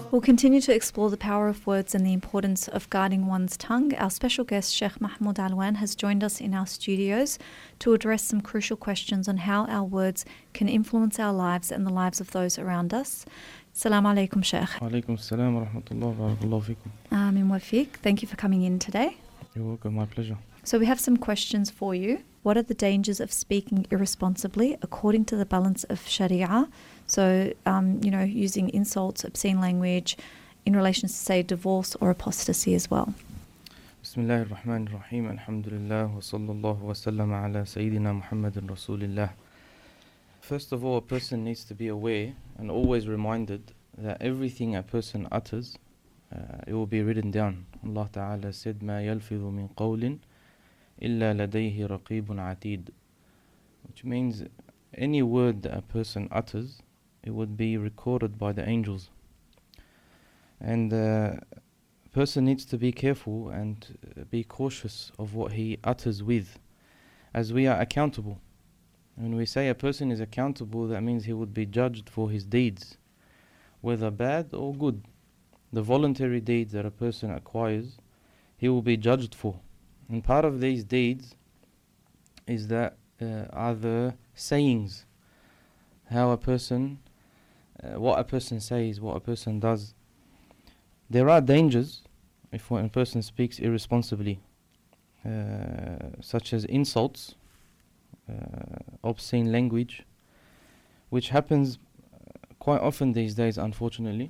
We'll continue to explore the power of words and the importance of guarding one's tongue. Our special guest, Sheikh Mahmoud Alwan, has joined us in our studios to address some crucial questions on how our words can influence our lives and the lives of those around us. Assalamu alaikum, Sheikh. Alaikum assalam wa rahmatullah wa barakallahu fikum. Amin wa fiq. Thank you for coming in today. You're welcome, my pleasure. So we have some questions for you. What are the dangers of speaking irresponsibly according to the balance of Sharia? So, using insults, obscene language in relation to, say, divorce or apostasy as well. Bismillahir Rahmanir Rahim. Alhamdulillah wa sallallahu wa sallam ala Sayyidina Muhammadin Rasulillah. First of all, a person needs to be aware and always reminded that everything a person utters, it will be written down. Allah Ta'ala said, مَا يَلْفِظُ مِنْ قَوْلٍ إِلَّا لَدَيْهِ رَقِيبٌ عَتِيدٌ, which means any word that a person utters, it would be recorded by the angels. And a person needs to be careful and be cautious of what he utters with, as we are accountable. When we say a person is accountable, that means he would be judged for his deeds, whether bad or good. The voluntary deeds that a person acquires, he will be judged for. And part of these deeds is that are the sayings, how a person, what a person says, what a person does. There are dangers if a person speaks irresponsibly, such as insults, obscene language, which happens quite often these days, unfortunately.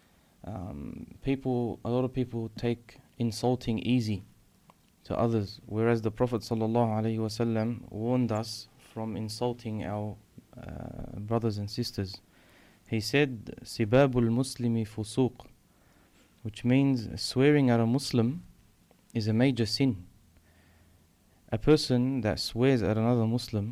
A lot of people take insulting easy to others, whereas the Prophet ﷺ warned us from insulting our brothers and sisters. He said, Sibabul Muslimi fusuq, which means swearing at a Muslim is a major sin. A person that swears at another Muslim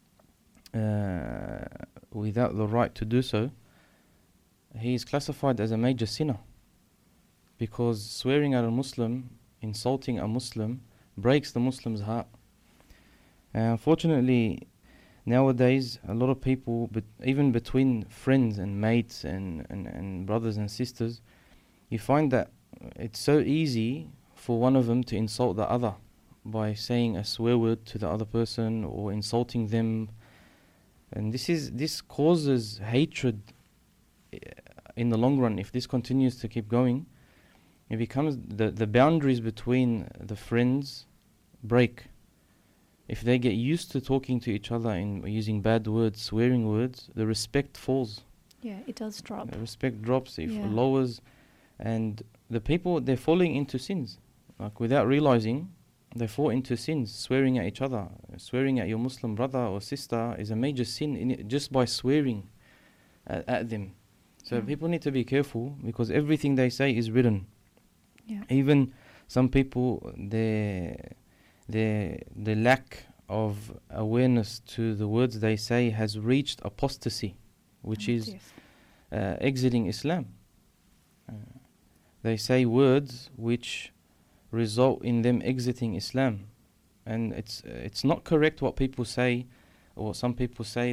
without the right to do so, he is classified as a major sinner, because swearing at a Muslim, insulting a Muslim, breaks the Muslim's heart. Unfortunately, nowadays, a lot of people, even between friends and mates and brothers and sisters, you find that it's so easy for one of them to insult the other by saying a swear word to the other person or insulting them. And this causes hatred in the long run. If this continues to keep going, it becomes the boundaries between the friends break. If they get used to talking to each other and using bad words, swearing words, the respect falls. Yeah, it does drop. The respect drops, it lowers, and the people, they're falling into sins. Like, without realizing, they fall into sins, swearing at each other. Swearing at your Muslim brother or sister is a major sin just by swearing at them. So people need to be careful, because everything they say is written. Yeah. Even some people, the lack of awareness to the words they say has reached apostasy, which is exiting Islam. They say words which result in them exiting Islam, and it's not correct what people say, or some people say